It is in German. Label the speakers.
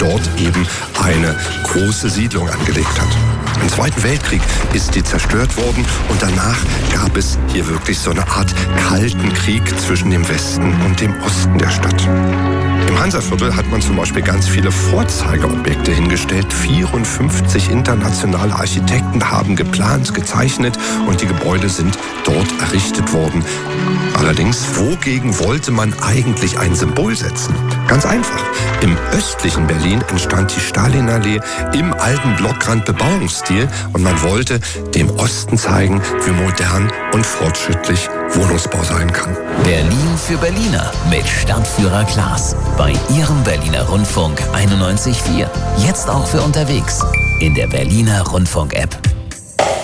Speaker 1: dort eben eine große Siedlung angelegt hat. Im Zweiten Weltkrieg ist die zerstört worden und danach gab es hier wirklich so eine Art kalten Krieg zwischen dem Westen und dem Osten der Stadt. Im Hansaviertel hat man zum Beispiel ganz viele Vorzeigeobjekte hingestellt. 54 internationale Architekten haben geplant, gezeichnet und die Gebäude sind dort errichtet worden. Allerdings, wogegen wollte man eigentlich ein Symbol setzen? Ganz einfach. Im östlichen Berlin entstand die Stalinallee im alten Blockrand-Bebauungsstil und man wollte dem Osten zeigen, wie modern und fortschrittlich Wohnungsbau sein kann.
Speaker 2: Berlin für Berliner mit Stadtführer Klaas bei Ihrem Berliner Rundfunk 91.4. Jetzt auch für unterwegs in der Berliner Rundfunk-App.